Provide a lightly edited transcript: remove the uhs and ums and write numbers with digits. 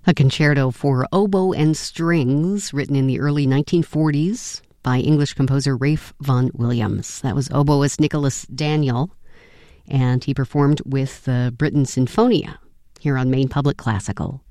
A concerto for oboe and strings written in the early 1940s by English composer Ralph Vaughan Williams. That was oboist Nicholas Daniel, and he performed with the Britten Sinfonia here on Maine Public Classical.